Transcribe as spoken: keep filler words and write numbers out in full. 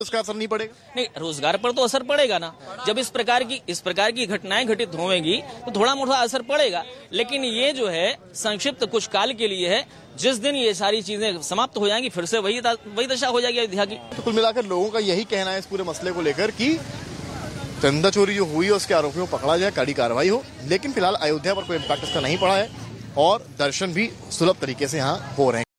उसका असर नहीं पड़ेगा? नहीं, रोजगार पर तो असर पड़ेगा ना। जब इस प्रकार की इस प्रकार की घटनाएं घटित होंगी तो थोड़ा मोटा असर पड़ेगा, लेकिन ये जो है संक्षिप्त कुछ काल के लिए है। जिस दिन ये सारी चीजें समाप्त हो जाएंगी फिर से वही वही दशा हो जाएगी अयोध्या की। तो कुल मिलाकर लोगों का यही कहना है इस पूरे मसले को लेकर कि चंदा चोरी जो हुई है उसके आरोपियों को पकड़ा जाए, कड़ी कार्रवाई हो। लेकिन फिलहाल अयोध्या पर कोई इम्पैक्ट इसका नहीं पड़ा है और दर्शन भी सुलभ तरीके से यहाँ हो रहे हैं।